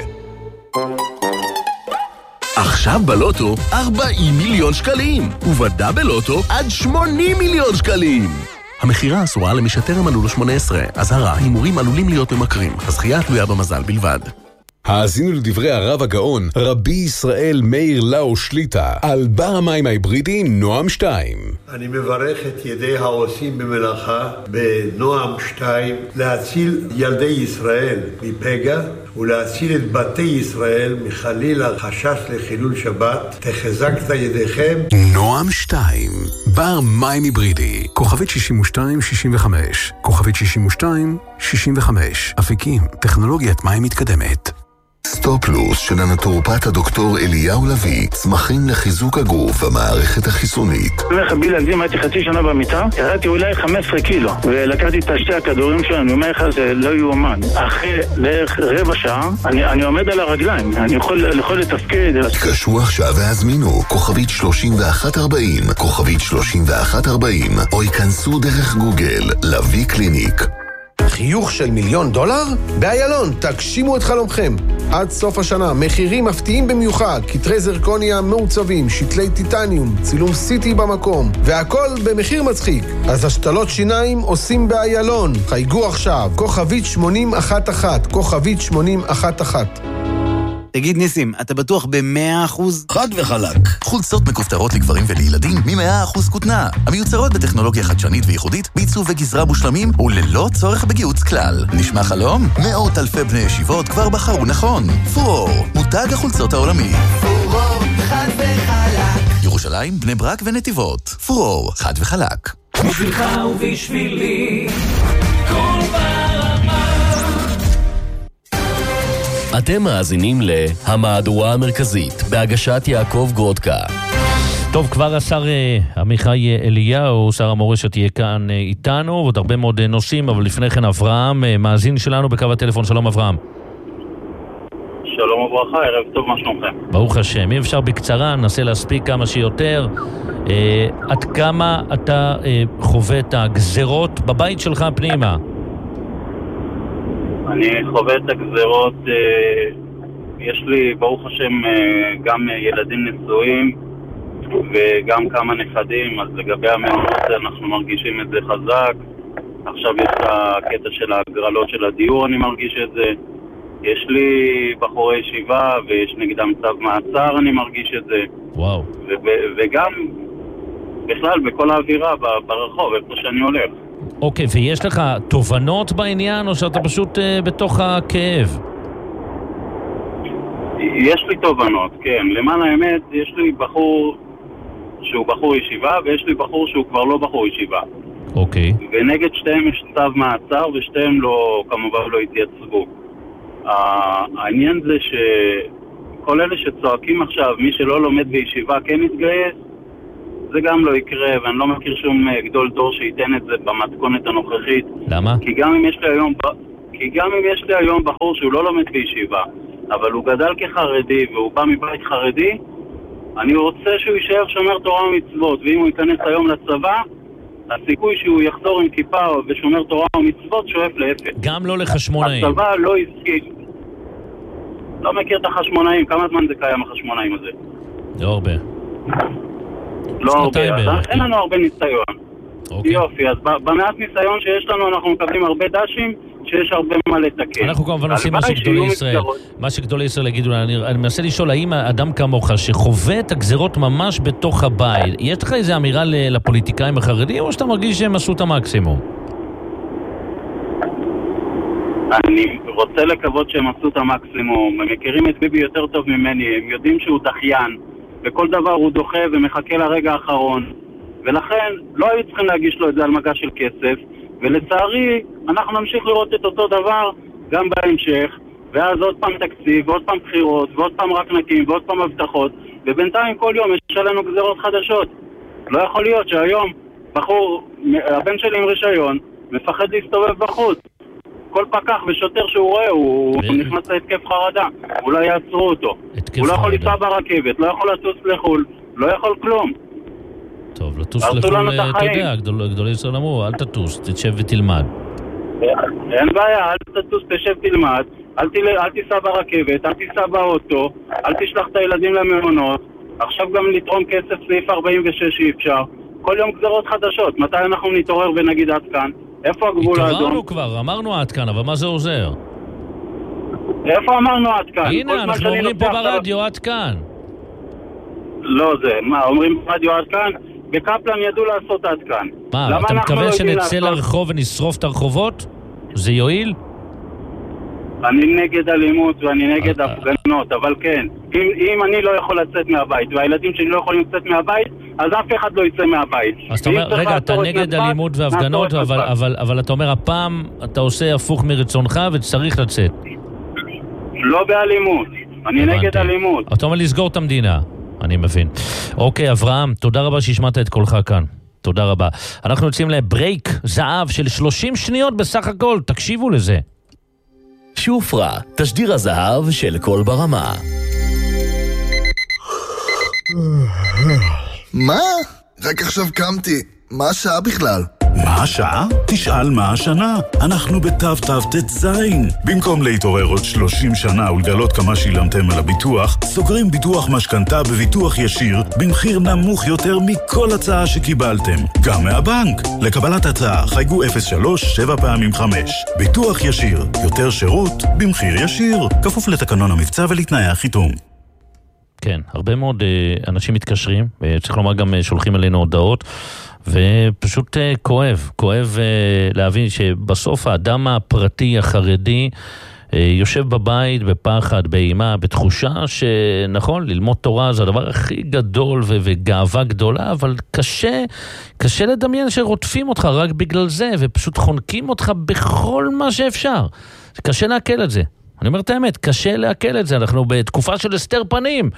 עכשיו בלוטו ארבעים מיליון שקלים, ובדאבל לוטו עד שמונים מיליון שקלים. המחירה אסורה למי שטרם מלאו לו שמונה עשרה. אזהרה, הימורים עלולים להיות ממכרים. הזכייה תלויה במזל בלבד. האזינו לדברי הרב הגאון, רבי ישראל מאיר לאו שליטה, על בר המים ההיברידי נועם שתיים. אני מברך את ידי העושים במלאכה בנועם שתיים להציל ילדי ישראל מפגע ולהציל את בתי ישראל מחליל החשש לחילול שבת. תחזקת ידיכם. נועם שתיים, בר מים היברידי, כוכבית שישים ושתיים שישים וחמש, כוכבית שישים ושתיים שישים וחמש, אפיקים, טכנולוגיית מים מתקדמת. סטופלוס של הנטורופט הדוקטור אליהו לוי, צמחים לחיזוק הגוף והמערכת החיסונית. בלי להגזים, הייתי חצי שנה במיטה, ירדתי אולי חמש עשרה קילו, ולקחתי את שתי הכדורים שלנו, אני אומר לך, זה לא יאומן. אחרי בערך רבע שעה, אני, אני עומד על הרגליים, אני יכול, יכול לתפקד. תקשרו עכשיו והזמינו, כוכבית שלושים ואחת ארבעים, כוכבית שלושים ואחת ארבעים, או ייכנסו דרך גוגל, לוי קליניק. חיוך של מיליון דולר? באיילון, תגשימו את חלומכם. עד סוף השנה, מחירים מפתיעים במיוחד, כתרי זרקוניה מעוצבים, שתלי טיטניום, צילום סיטי במקום, והכל במחיר מצחיק. אז השתלות שיניים עושים באיילון. חייגו עכשיו, כוכבית שמונים אחת אחת, כוכבית שמונים אחת אחת. תגיד ניסים, אתה בטוח ב-מאה אחוז? חד וחלק. חולצות מכופתרות לגברים ולילדים מ-מאה אחוז כותנה. המיוצרות בטכנולוגיה חדשנית וייחודית, בעיצוב וגזרה מושלמים וללא צורך בגיוץ כלל. נשמע חלום? מאות אלפי בני ישיבות כבר בחרו נכון. פורור, מותג החולצות העולמי. פורור, חד וחלק. ירושלים, בני ברק ונתיבות. פורור, חד וחלק. בשבילך ובשבילי, כל ברמה. אתם מאזינים להמהדורה המרכזית, בהגשת יעקב גרודקה. טוב, כבר השר עמיחי אליהו, שר המורשת, יהיה כאן איתנו, ועוד הרבה מאוד נושאים, אבל לפני כן אברהם, מאזין שלנו בקו הטלפון. שלום אברהם. שלום וברכה, ערב טוב, מה שלומכם? ברוך השם. אם אפשר בקצרה, ננסה להספיק כמה שיותר. אה, עד כמה אתה אה, חווה את הגזרות בבית שלך פנימה? אני חווה את הגזרות, אה, יש לי ברוך השם אה, גם ילדים נשואים וגם כמה נכדים, אז לגבי המעונות אנחנו מרגישים את זה חזק. עכשיו יש את הקטע של ההגרלות של הדיור, אני מרגיש את זה. יש לי בחורי ישיבה ויש נגדם צו מעצר, אני מרגיש את זה. וואו. ו- וגם בכלל בכל האווירה ברחוב, איפה שאני הולך. אוקיי, ויש לך תובנות בעניין או שאתה פשוט uh, בתוך הכאב? יש לי תובנות, כן. למען האמת, יש לי בחור שהוא בחור ישיבה ויש לי בחור שהוא כבר לא בחור ישיבה. אוקיי. ונגד שתיהם יש צו מעצר ושתיהם לא, כמובן לא התייצבו. העניין זה שכל אלה שצועקים עכשיו, מי שלא לומד בישיבה כן יתגייס, זה גם לא יקרה, ואני לא מכיר שום גדול דור שייתן את זה במתכונת הנוכחית. למה? כי גם אם יש לי היום, כי גם אם יש לי היום בחור שהוא לא לומד בישיבה, אבל הוא גדל כחרדי והוא בא מבית חרדי, אני רוצה שהוא יישאר שומר תורה ומצוות, ואם הוא ייכנס היום לצבא, הסיכוי שהוא יחזור עם כיפה ושומר תורה ומצוות שואף לאפס. גם לא לחשמונאים. הצבא לא הסכים. לא מכיר את החשמונאים, כמה זמן זה קיים החשמונאים הזה? לא הרבה. לא הרבה, אז אין לנו הרבה ניסיון. יופי, אז במעט ניסיון שיש לנו אנחנו מקבלים הרבה דשים שיש הרבה מה לתקן. אנחנו כמובן עושים מה שגדולי ישראל, מה שגדולי ישראל יגידו, אני מנסה לשאול, האם אדם כמוך שחווה את הגזרות ממש בתוך הבית, יש לך איזו אמירה לפוליטיקאים החרדים או שאתה מרגיש שהם עשו את המקסימום? אני רוצה לקוות שהם עשו את המקסימום, הם מכירים את ביבי יותר טוב ממני, הם יודעים שהוא דחיין, וכל דבר הוא דוחה ומחכה לרגע האחרון, ולכן לא היו צריכים להגיש לו את זה על מגע של כסף, ולצערי אנחנו נמשיך לראות את אותו דבר גם בהמשך, ואז עוד פעם תקציב, ועוד פעם בחירות, ועוד פעם רק נקים, ועוד פעם הבטחות, ובינתיים כל יום יש עלינו גזרות חדשות. לא יכול להיות שהיום בחור, הבן שלי עם רישיון, מפחד להסתובב בחוץ. כל פקח ושוטר שהוא רואה, הוא נכנס להתקף חרדה, אולי יעצרו אותו. הוא לא יכול לנסוע ברכבת, לא יכול לטוס לחול, לא יכול כלום. טוב, לטוס לחול, אתה יודע, גדולי ישראל אמרו, אל תטוס, תשב ותלמד. אין בעיה, אל תטוס, תשב תלמד, אל תיסע ברכבת, אל תיסע באוטו, אל תשלח את הילדים למעונות, עכשיו גם לתרום כסף סעיף ארבעים ושש אי אפשר, כל יום גזרות חדשות. מתי אנחנו נתעורר ונגיד עד כאן? איפה הגבול האדום? התעוררנו כבר, אמרנו עד כאן, אבל מה זה עוזר? איפה אמרנו עד כאן? הנה, אנחנו אומרים פה ברדיו עד כאן. לא זה, מה, אומרים ברדיו עד כאן? בקפלן ידעו לעשות עד כאן. מה, אתה מתכוון שנצא לרחוב ונשרוף את הרחובות? זה יועיל? אני נגד אלימות ואני נגד הפגנות, אבל כן, אם, אם אני לא יכול לצאת מהבית והילדים שלי לא יכולים לצאת מהבית, אז אף אחד לא יצא מהבית. אז אתה אומר, רגע, אתה נגד אלימות והפגנות, אבל, אבל, אבל אתה אומר, הפעם אתה עושה הפוך מרצונך וצריך לצאת. לא באלימות, אני נגד אלימות. אתה אומר לסגור את המדינה, אני מבין. אוקיי, אברהם, תודה רבה שהשמעת את קולך כאן. תודה רבה. אנחנו יוצאים לברייק זהב של שלושים שניות בסך הכל, תקשיבו לזה. שופרה, תשדיר הזהב של קול ברמה. מה? רק עכשיו קמתי. מה השעה בכלל? מה השעה? תשאל מה השנה. אנחנו בתו תו תת זין. במקום להתעורר עוד שלושים שנה ולגלות כמה שילמתם על הביטוח, סוגרים ביטוח משכנתה בביטוח ישיר במחיר נמוך יותר מכל הצעה שקיבלתם. גם מהבנק. לקבלת הצעה חייגו אפס שלוש שבע פעמים חמש. ביטוח ישיר. יותר שירות במחיר ישיר. כפוף לתקנון המבצע ולתנאי החיתום. כן, הרבה מאוד uh, אנשים מתקשרים, וצריך לומר גם uh, שולחים אלינו הודעות, ופשוט uh, כואב, כואב uh, להבין שבסוף האדם הפרטי החרדי uh, יושב בבית בפחד, באימה, בתחושה שנכון, ללמוד תורה זה הדבר הכי גדול ו- וגאווה גדולה, אבל קשה, קשה לדמיין שרודפים אותך רק בגלל זה, ופשוט חונקים אותך בכל מה שאפשר. קשה להקל את זה. אני אומר את האמת, קשה להקל את זה, אנחנו בתקופה של הסתר פנים,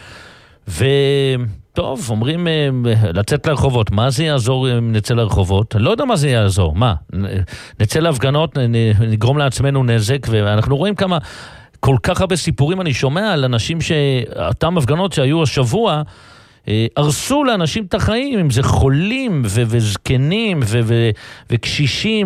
וטוב, אומרים לצאת לרחובות, מה זה יעזור אם נצא לרחובות? אני לא יודע מה זה יעזור, מה? נצא להפגנות, נגרום לעצמנו נזק, ואנחנו רואים כמה, כל כך הרבה סיפורים אני שומע על אנשים שאותם הפגנות שהיו השבוע, הרסו לאנשים את החיים, אם זה חולים ו- וזקנים ו- ו- וקשישים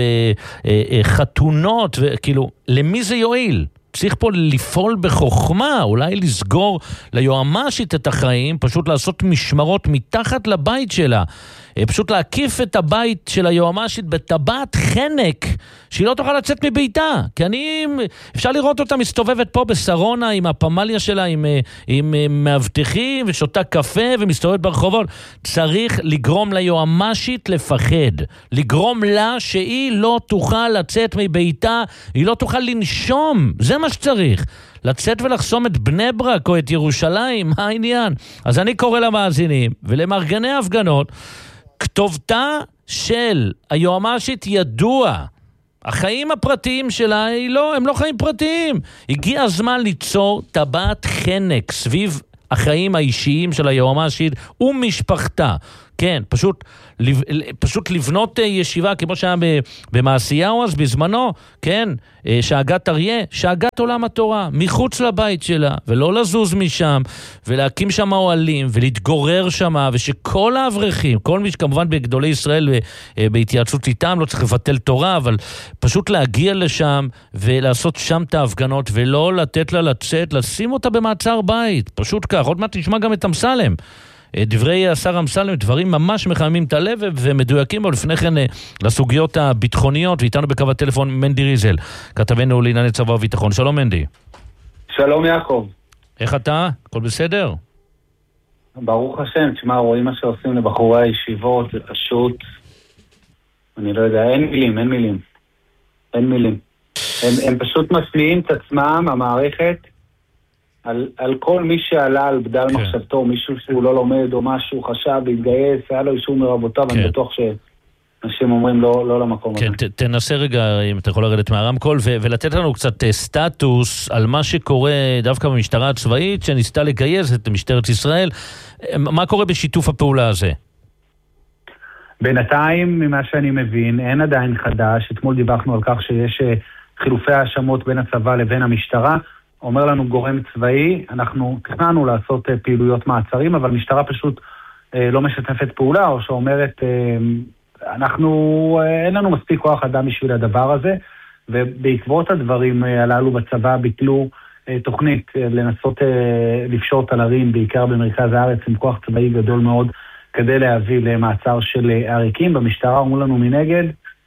וחתונות, ו- וכאילו, למי זה יועיל? צריך פה לפעול בחוכמה, אולי לסגור ליועמ"שית את החיים, פשוט לעשות משמרות מתחת לבית שלה, פשוט להקיף את הבית של היועמ"שית בטבעת חנק, שהיא לא תוכל לצאת מביתה, כי אני, אפשר לראות אותה מסתובבת פה בסרונה עם הפמליה שלה, עם, עם מאבטחים ושותה קפה ומסתובבת ברחובות. צריך לגרום ליועמ"שית לפחד, לגרום לה שהיא לא תוכל לצאת מביתה, היא לא תוכל לנשום, זה מה שצריך. לצאת ולחסום את בני ברק או את ירושלים, מה העניין? אז אני קורא למאזינים ולמארגני ההפגנות, כתובתה של היועמ"שית ידוע, החיים הפרטיים שלה לא, הם לא חיים פרטיים. הגיע הזמן ליצור טבעת חנק סביב החיים האישיים של היועמ"שית ומשפחתה. כן, פשוט, פשוט לבנות ישיבה כמו שהיה במעשיהו אז בזמנו, כן, שאגת אריה, שאגת עולם התורה, מחוץ לבית שלה, ולא לזוז משם, ולהקים שם אוהלים, ולהתגורר שם, ושכל האברכים, כל מי שכמובן בגדולי ישראל בהתייעצות איתם, לא צריך לבטל תורה, אבל פשוט להגיע לשם, ולעשות שם את ההפגנות, ולא לתת לה לצאת, לשים אותה במעצר בית, פשוט כך. עוד מעט נשמע גם את אמסלם. דברי השר אמסלם, דברים ממש מחממים את הלב ומדויקים, אבל לפני כן לסוגיות הביטחוניות, ואיתנו בקו הטלפון מנדי ריזל, כתבנו לענייני צבא וביטחון. שלום מנדי. שלום יעקב. איך אתה? הכל בסדר? ברוך השם, תשמע, רואים מה שעושים לבחורי הישיבות, זה פשוט, אני לא יודע, אין מילים, אין מילים. אין מילים. הם, הם פשוט משמיעים את עצמם, המערכת, על, על כל מי שעלה על בדל כן. מחשבתו, מישהו שהוא לא לומד או משהו, חשב, להתגייס, היה לו אישור מרבותיו, כן. אני בטוח שאנשים אומרים לא, לא למקום כן, הזה. ת, תנסה רגע, אם אתה יכול לרדת מהרמקול, ו- ולתת לנו קצת סטטוס על מה שקורה דווקא במשטרה הצבאית, שניסתה לגייס את משטרת ישראל. מה קורה בשיתוף הפעולה הזה? בינתיים, ממה שאני מבין, אין עדיין חדש. אתמול דיווחנו על כך שיש חילופי האשמות בין הצבא לבין המשטרה. אומר לנו גורם צבאי, אנחנו תכננו לעשות uh, פעילויות מעצרים, אבל משטרה פשוט uh, לא משתפת פעולה, או שאומרת, uh, אנחנו, uh, אין לנו מספיק כוח אדם בשביל הדבר הזה, ובעקבות הדברים uh, הללו בצבא ביטלו uh, תוכנית uh, לנסות uh, לפשוט על ערים, בעיקר במרכז הארץ, עם כוח צבאי גדול מאוד כדי להביא למעצר של עריקים. במשטרה אמרו לנו מנגד,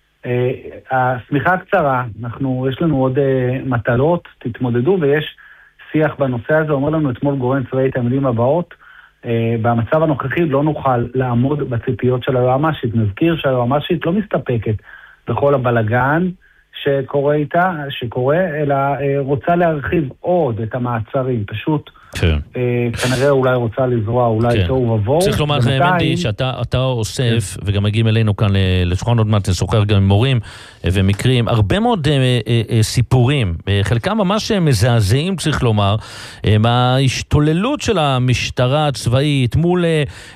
הסמיכה הקצרה, אנחנו, יש לנו עוד מטלות, תתמודדו, ויש שיח בנושא הזה. אומר לנו אתמול גורם צבאי את המילים הבאות, במצב הנוכחי לא נוכל לעמוד בציפיות של היועמ"שית. נזכיר שהיועמ"שית לא מסתפקת בכל הבלגן שקורה איתה, שקורה, אלא רוצה להרחיב עוד את המעצרים, פשוט כן. כנראה אולי רוצה לזרוע, אולי כן. תוהו ובוהו. צריך לומר לך, מנדי, שאתה אוסף, וגם מגיעים אלינו כאן לשולחן עוד מעט, נשוחח גם עם מורים ומקרים, הרבה מאוד סיפורים, חלקם ממש מזעזעים, צריך לומר, מההשתוללות של המשטרה הצבאית מול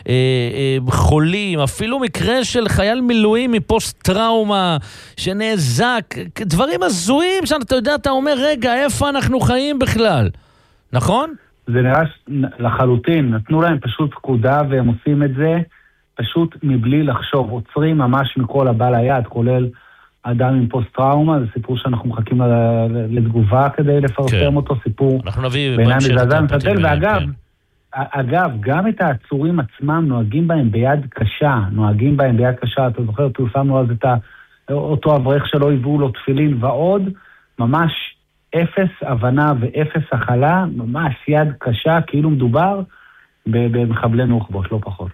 חולים, אפילו מקרה של חייל מילואים מפוסט טראומה שנאזק, דברים הזויים שאתה יודע, אתה אומר, רגע, איפה אנחנו חיים בכלל? נכון? זה נראה לחלוטין, נתנו להם פשוט פקודה והם עושים את זה פשוט מבלי לחשוב, עוצרים ממש מכל הבא ליד, כולל אדם עם פוסט-טראומה, זה סיפור שאנחנו מחכים לתגובה כדי לפרסם אותו, סיפור בעיניים מזעזע מטלטל, ואגב, אגב, גם את העצורים עצמם נוהגים בהם ביד קשה, נוהגים בהם ביד קשה, אתה זוכר, פרסמנו אז את אותו אברך שלא הביאו לו תפילין ועוד, ממש אפס הבנה ואפס הכלה, ממש יד קשה, כאילו מדובר במחבלי נוח'בות, לא פחות.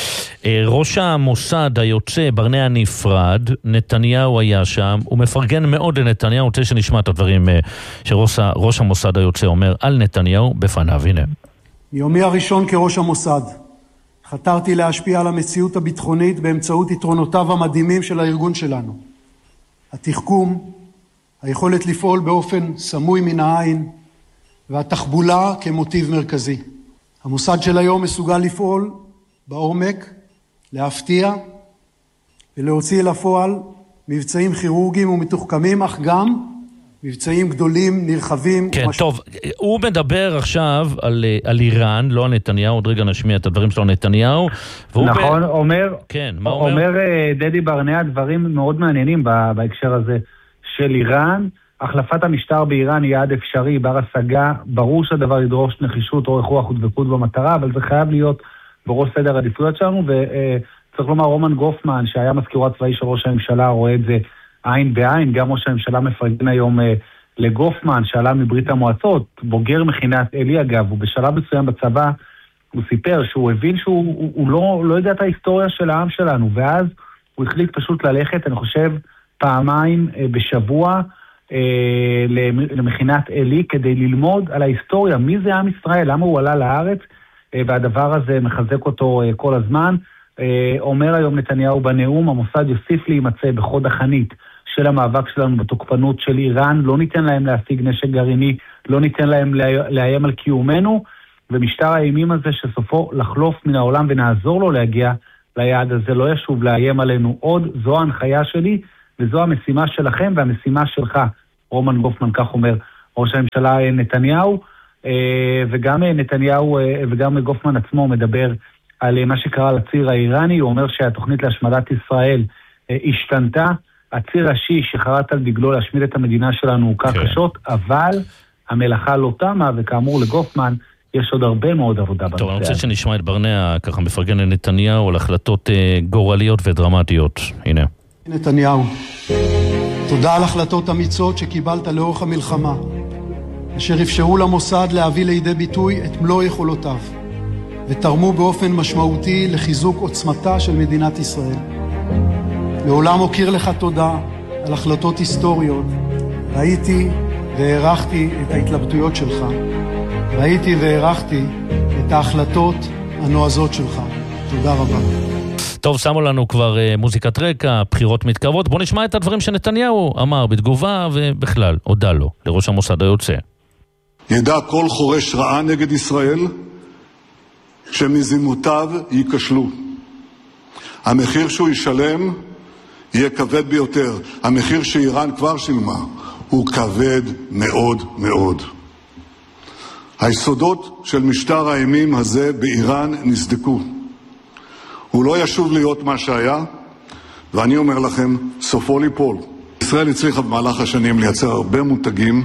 ראש המוסד היוצא, ברנע נפרד, נתניהו היה שם, הוא מפרגן מאוד לנתניהו, רוצה שנשמע את הדברים שראש המוסד היוצא אומר על נתניהו בפניו, הנה. מיומי הראשון כראש המוסד, חתרתי להשפיע על המציאות הביטחונית באמצעות יתרונותיו המדהימים של הארגון שלנו. התחכום, היכולת לפעול באופן סמוי מן העין, והתחבולה כמוטיב מרכזי. המוסד של היום מסוגל לפעול בעומק, להפתיע ולהוציא לפועל מבצעים כירורגיים ומתוחכמים, אך גם מבצעים גדולים, נרחבים. כן, מש... טוב, הוא מדבר עכשיו על, על איראן, לא על נתניהו, עוד רגע נשמיע את הדברים שלו נתניהו. נכון, ב... אומר, כן, מה אומר? אומר דדי ברנע דברים מאוד מעניינים בהקשר הזה של איראן. החלפת המשטר באיראן היא יעד אפשרי, בר השגה, ברור שהדבר ידרוש נחישות, אורך רוח ודבקות במטרה, אבל זה חייב להיות בראש סדר העדיפויות שלנו, וצריך לומר, רומן גופמן, שהיה מזכירו הצבאי של ראש הממשלה, רואה את זה עין בעין, גם ראש הממשלה מפרגן היום לגופמן, שעלה מברית המועצות, בוגר מכינת אלי אגב, ובשלב מסוים בצבא, הוא סיפר שהוא הבין שהוא הוא, הוא לא, לא יודע את ההיסטוריה של העם שלנו, ואז הוא החליט פשוט ללכת, אני חושב, פעמיים בשבוע, למכינת אלי, כדי ללמוד על ההיסטוריה, מי זה עם ישראל, למה הוא עלה לארץ, והדבר הזה מחזק אותו כל הזמן. אומר היום נתניהו בנאום, המוסד יוסיף להימצא בחוד החנית של המאבק שלנו בתוקפנות של איראן, לא ניתן להם להשיג נשק גרעיני, לא ניתן להם לאיים על קיומנו, ומשטר האימים הזה שסופו לחלוף מן העולם ונעזור לו להגיע ליעד הזה, לא ישוב לאיים עלינו עוד. זו ההנחיה שלי, וזו המשימה שלכם והמשימה שלך. רומן גופמן, כך אומר ראש הממשלה נתניהו, וגם נתניהו וגם גופמן עצמו מדבר על מה שקרה לציר האיראני. הוא אומר שהתוכנית להשמדת ישראל השתנתה, הציר השיעי שחרט על דגלו להשמיד את המדינה שלנו הוא כך קשות, אבל המלאכה לא תמה, וכאמור לגופמן יש עוד הרבה מאוד עבודה בנושא. טוב, אני רוצה שנשמע את ברנע ככה מפרגן לנתניהו על החלטות גורליות ודרמטיות. הנה. נתניהו, תודה על החלטות אמיצות שקיבלת לאורך המלחמה, אשר אפשרו למוסד להביא לידי ביטוי את מלוא יכולותיו, ותרמו באופן משמעותי לחיזוק עוצמתה של מדינת ישראל. לעולם אוקיר לך תודה על החלטות היסטוריות. ראיתי והערכתי את ההתלבטויות שלך. ראיתי והערכתי את ההחלטות הנועזות שלך. תודה רבה. טוב, שמו לנו כבר uh, מוזיקת רקע, בחירות מתקרבות. בוא נשמע את הדברים שנתניהו אמר בתגובה, ובכלל, הודע לו, לראש המוסד היוצא. ידע כל חורש רעה נגד ישראל, שמזימותיו ייכשלו. המחיר שהוא ישלם יהיה כבד ביותר. המחיר שאיראן כבר שילמה הוא כבד מאוד מאוד. היסודות של משטר האימים הזה באיראן נסדקו. הוא לא ישוב להיות מה שהיה, ואני אומר לכם, סופו ליפול. ישראל הצליחה במהלך השנים לייצר הרבה מותגים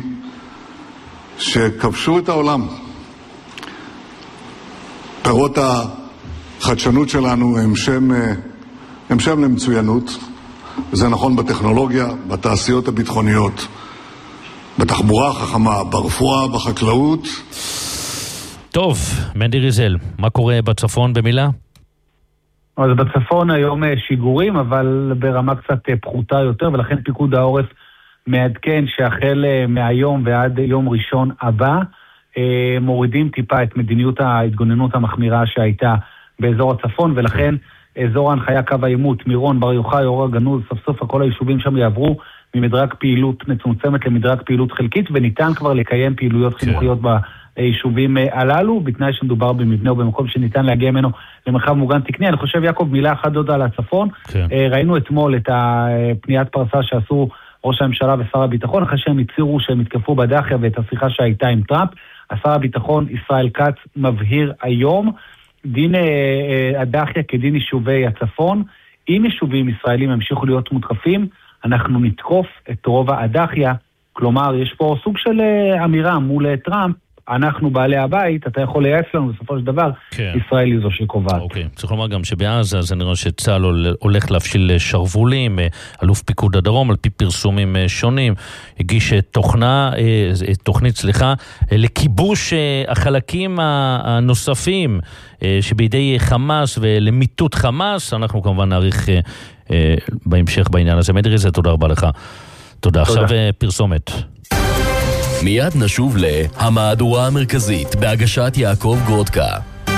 שכבשו את העולם. פירות חדשנות שלנו הם שם, הם שם למצוינות, וזה נכון בטכנולוגיה, בתעשיות הביטחוניות, בתחבורה החכמה, ברפואה, בחקלאות. טוב, מנדי ריזל, מה קורה בצפון במילה? אז בצפון היום שיגורים, אבל ברמה קצת פחותה יותר, ולכן פיקוד העורף מעדכן שהחל מהיום ועד יום ראשון הבא, מורידים טיפה את מדיניות ההתגוננות המחמירה שהייתה באזור הצפון, ולכן אזור ההנחיה קו העימות, מירון, בר יוחאי, אור הגנוז, סוף סוף כל היישובים שם יעברו ממדרג פעילות מצומצמת למדרג פעילות חלקית, וניתן כבר לקיים פעילויות חינוכיות ביישובים הללו, בתנאי שמדובר במבנה או במקום שניתן להגיע ממנו למרחב מוגן תקני. אני חושב, יעקב, מילה אחת עוד על הצפון. כן. ראינו אתמול את הפניית פרסה שעשו ראש הממשלה ושר הביטחון, אחרי שהם הצהירו שהם התקפו בדחיה ואת השיחה שהייתה עם טראמפ. השר הביטחון ישראל כץ מבהיר היום, דין הדחיה כדין יישובי הצפון, אם יישובים ישראלים המשיכו להיות מותקפים, אנחנו נתקוף את רוב הדחיה. כלומר, יש פה סוג של אמירה מול טראמפ, אנחנו בעלי הבית, אתה יכול לייעץ לנו בסופו של דבר, כן. ישראל היא זו שקובעת. אוקיי, צריך לומר גם שבעזה זה נראה שצה"ל הולך להפשיל שרבולים, אלוף פיקוד הדרום, על פי פרסומים שונים, הגיש תוכנה, תוכנית, סליחה, לכיבוש החלקים הנוספים שבידי חמאס ולמיטוט חמאס, אנחנו כמובן נעריך בהמשך בעניין הזה. מנדי ריזל, תודה רבה לך. תודה. תודה. עכשיו פרסומת. מיד נשוב להמהדורה המרכזית בהגשת יעקב גרודקה.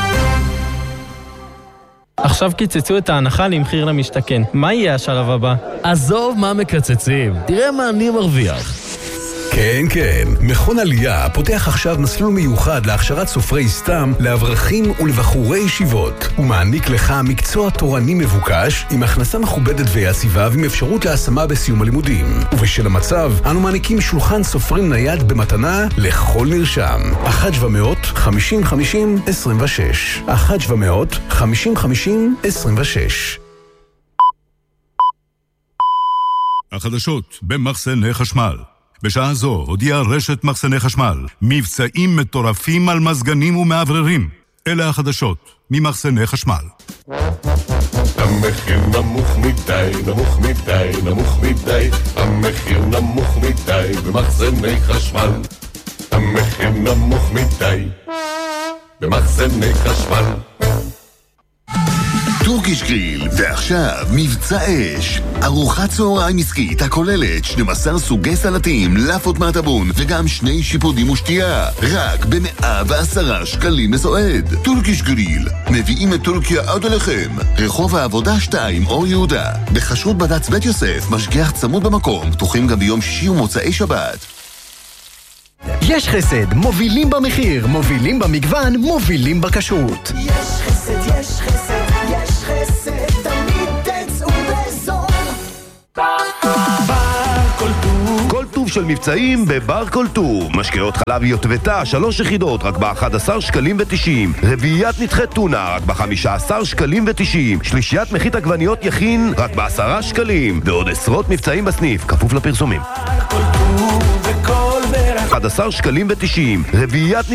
עכשיו קיצצו את ההנחה למחיר למשתכן. מה יהיה השלב הבא? עזוב מה מקצצים, תראה מה אני מרוויח. כן, כן. מכון עלייה פותח עכשיו מסלול מיוחד להכשרת סופרי סתם לאברכים ולבחורי ישיבות. הוא מעניק לך מקצוע תורני מבוקש עם הכנסה מכובדת ויציבה ועם אפשרות להשמה בסיום הלימודים. ובשל המצב, אנו מעניקים שולחן סופרים נייד במתנה לכל נרשם. אחת שבע מאות חמישים חמישים עשרים ושש. אחת שבע מאות חמישים חמישים עשרים ושש. החדשות במחסני חשמל. בשעה זו הודיעה רשת מחסני חשמל מבצעים מטורפים על מזגנים ומעבררים. אלה החדשות ממחסני חשמל. המחיר נמוך מדי, נמוך מדי, נמוך מדי. המחיר נמוך מדי במחסני חשמל. המחיר נמוך מדי במחסני חשמל. טורקיש גריל, ועכשיו מבצע אש. ארוחת צהריים עסקית הכוללת שנים עשר סוגי סלטים, לאפות מהטבון וגם שני שיפודים ושתייה. רק ב-מאה ועשרה שקלים מסועד. טורקיש גריל, מביאים את טורקיה עד אליכם. רחוב העבודה שתיים, אור יהודה. בחשרות בד"ץ בית יוסף, משגיח צמוד במקום, פתוחים גם ביום שישי ומוצאי שבת. יש חסד, מובילים במחיר, מובילים במגוון, מובילים בכשרות. יש חסד, יש חסד, יש חסד, תמיד תצאו בזול. בר כל טוב. כל טוב של מבצעים בבר כל טוב. משקאות חלב יוטבתה, שלוש יחידות, רק ב-אחד עשר שקלים ותשעים. רביעיית נתחי טונה, רק ב-חמישה עשר שקלים ותשעים. שלישיית מחית עגבניות יכין, רק ב-עשרה שקלים. ועוד עשרות מבצעים בסניף, כפוף לפרסומים. בר כל טוב וכל ברח. אחד עשר שקלים ותשעים. רביעיית